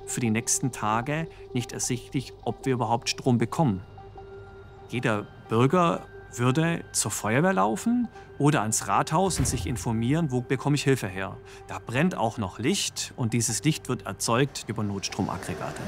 für die nächsten Tage nicht ersichtlich, ob wir überhaupt Strom bekommen. Jeder Bürger würde zur Feuerwehr laufen oder ans Rathaus und sich informieren, wo bekomme ich Hilfe her. Da brennt auch noch Licht und dieses Licht wird erzeugt über Notstromaggregate.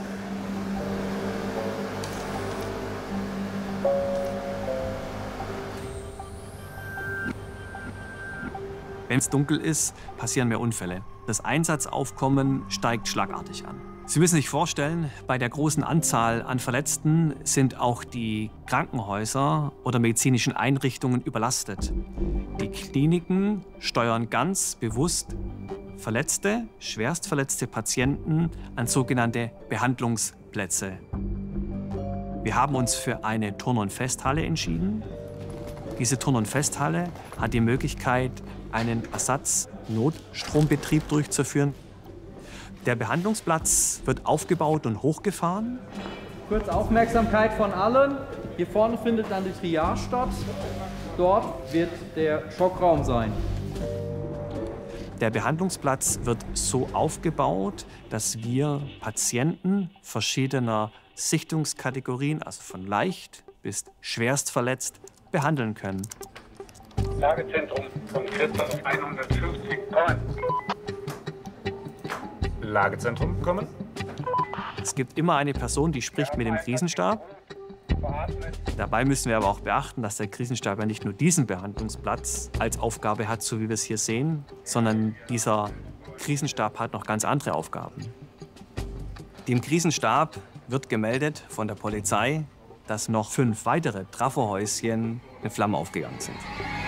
Wenn es dunkel ist, passieren mehr Unfälle. Das Einsatzaufkommen steigt schlagartig an. Sie müssen sich vorstellen, bei der großen Anzahl an Verletzten sind auch die Krankenhäuser oder medizinischen Einrichtungen überlastet. Die Kliniken steuern ganz bewusst verletzte, schwerstverletzte Patienten an sogenannte Behandlungsplätze. Wir haben uns für eine Turn- und Festhalle entschieden. Diese Turn- und Festhalle hat die Möglichkeit, einen Ersatz-Notstrombetrieb durchzuführen. Der Behandlungsplatz wird aufgebaut und hochgefahren. Kurz Aufmerksamkeit von allen. Hier vorne findet dann die Triage statt. Dort wird der Schockraum sein. Der Behandlungsplatz wird so aufgebaut, dass wir Patienten verschiedener Sichtungskategorien, also von leicht bis schwerst verletzt, behandeln können. Lagezentrum von Christoph 150 kommen. Lagezentrum kommen. Es gibt immer eine Person, die spricht mit dem Krisenstab. Dabei müssen wir aber auch beachten, dass der Krisenstab ja nicht nur diesen Behandlungsplatz als Aufgabe hat, so wie wir es hier sehen, sondern dieser Krisenstab hat noch ganz andere Aufgaben. Dem Krisenstab wird gemeldet von der Polizei, dass noch 5 weitere Trafohäuschen in Flammen aufgegangen sind.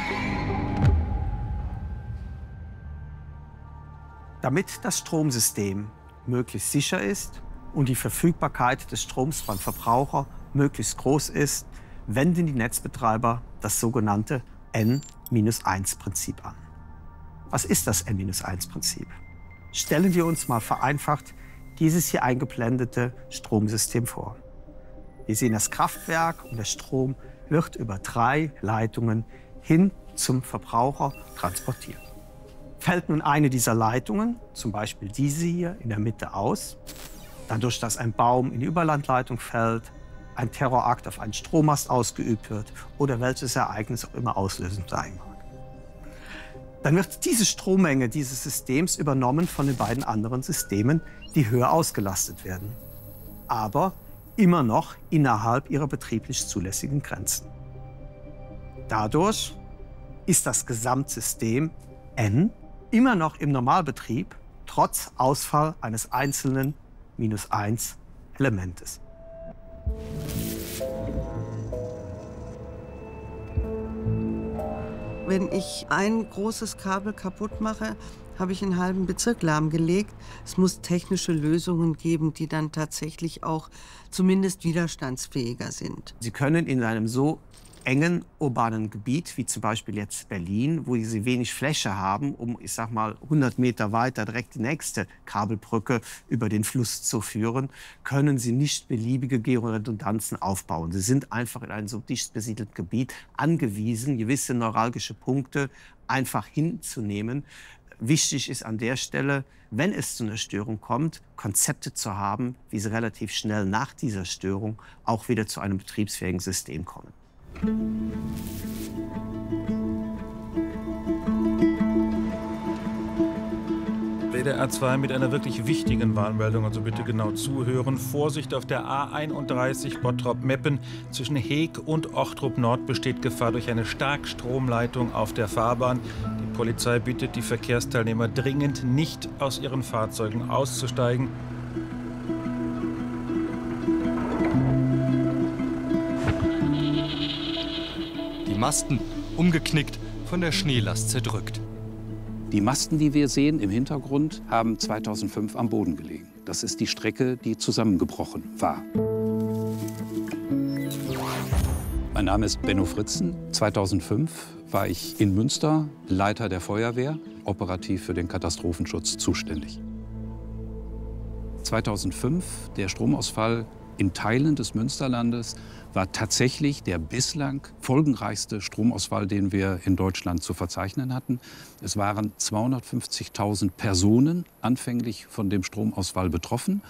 Damit das Stromsystem möglichst sicher ist und die Verfügbarkeit des Stroms beim Verbraucher möglichst groß ist, wenden die Netzbetreiber das sogenannte N-1-Prinzip an. Was ist das N-1-Prinzip? Stellen wir uns mal vereinfacht dieses hier eingeblendete Stromsystem vor. Wir sehen das Kraftwerk und der Strom wird über 3 Leitungen hin zum Verbraucher transportiert. Fällt nun eine dieser Leitungen, zum Beispiel diese hier in der Mitte, aus, dadurch, dass ein Baum in die Überlandleitung fällt, ein Terrorakt auf einen Strommast ausgeübt wird oder welches Ereignis auch immer auslösend sein mag, dann wird diese Strommenge dieses Systems übernommen von den beiden anderen Systemen, die höher ausgelastet werden, aber immer noch innerhalb ihrer betrieblich zulässigen Grenzen. Dadurch ist das Gesamtsystem N immer noch im Normalbetrieb, trotz Ausfall eines einzelnen -1 Elementes. Wenn ich ein großes Kabel kaputt mache, habe ich einen halben Bezirk lahmgelegt. Es muss technische Lösungen geben, die dann tatsächlich auch zumindest widerstandsfähiger sind. Sie können in einem so engen urbanen Gebiet, wie zum Beispiel jetzt Berlin, wo sie wenig Fläche haben, um, ich sag mal, 100 Meter weiter direkt die nächste Kabelbrücke über den Fluss zu führen, können sie nicht beliebige Georedundanzen aufbauen. Sie sind einfach in einem so dicht besiedelten Gebiet angewiesen, gewisse neuralgische Punkte einfach hinzunehmen. Wichtig ist an der Stelle, wenn es zu einer Störung kommt, Konzepte zu haben, wie sie relativ schnell nach dieser Störung auch wieder zu einem betriebsfähigen System kommen. WDR 2 mit einer wirklich wichtigen Warnmeldung, also bitte genau zuhören. Vorsicht, auf der A31 Bottrop-Meppen zwischen Heeg und Ochtrup Nord besteht Gefahr durch eine Starkstromleitung auf der Fahrbahn. Die Polizei bittet die Verkehrsteilnehmer dringend, nicht aus ihren Fahrzeugen auszusteigen. Die Masten umgeknickt, von der Schneelast zerdrückt. Die Masten, die wir sehen im Hintergrund, haben 2005 am Boden gelegen. Das ist die Strecke, die zusammengebrochen war. Mein Name ist Benno Fritzen. 2005 war ich in Münster Leiter der Feuerwehr, operativ für den Katastrophenschutz zuständig. 2005, der Stromausfall in Teilen des Münsterlandes, war tatsächlich der bislang folgenreichste Stromausfall, den wir in Deutschland zu verzeichnen hatten. Es waren 250.000 Personen anfänglich von dem Stromausfall betroffen.